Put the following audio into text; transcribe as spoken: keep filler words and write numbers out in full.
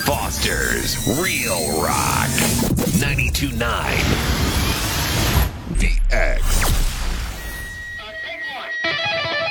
Foster's Real Rock ninety-two point nine The X.